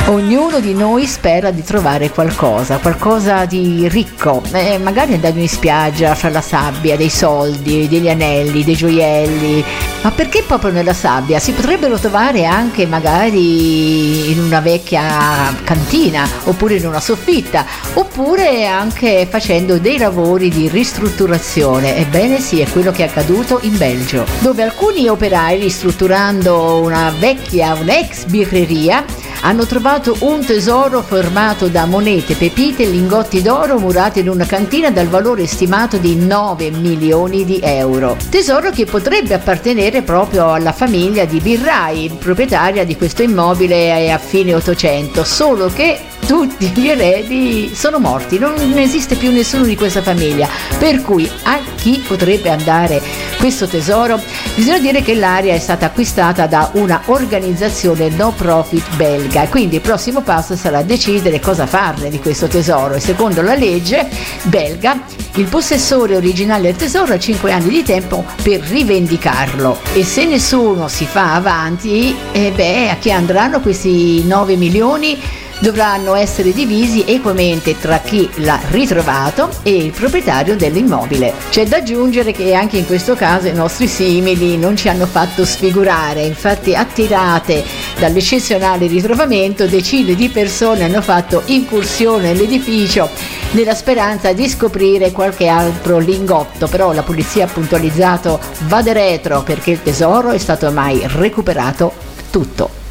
Ognuno di noi spera di trovare qualcosa di ricco, magari andando in spiaggia, fra la sabbia, dei soldi, degli anelli, dei gioielli. Ma perché proprio nella sabbia? Si potrebbero trovare anche magari in una vecchia cantina, oppure in una soffitta, oppure anche facendo dei lavori di ristrutturazione. Ebbene sì, è quello che è accaduto in Belgio, dove alcuni operai, ristrutturando un'ex birreria, hanno trovato un tesoro formato da monete, pepite e lingotti d'oro murati in una cantina dal valore stimato di 9 milioni di euro. Tesoro che potrebbe appartenere proprio alla famiglia di birrai, proprietaria di questo immobile a fine 800, solo che tutti gli eredi sono morti, non esiste più nessuno di questa famiglia, per cui a chi potrebbe andare questo tesoro? Bisogna dire che l'area è stata acquistata da una organizzazione no profit belga, quindi il prossimo passo sarà decidere cosa farne di questo tesoro, e secondo la legge belga il possessore originale del tesoro ha 5 anni di tempo per rivendicarlo, e se nessuno si fa avanti, a chi andranno questi 9 milioni? Dovranno essere divisi equamente tra chi l'ha ritrovato e il proprietario dell'immobile. C'è da aggiungere che anche in questo caso i nostri simili non ci hanno fatto sfigurare, infatti attirate dall'eccezionale ritrovamento decine di persone hanno fatto incursione nell'edificio nella speranza di scoprire qualche altro lingotto, però la polizia ha puntualizzato: vade retro, perché il tesoro è stato ormai recuperato tutto.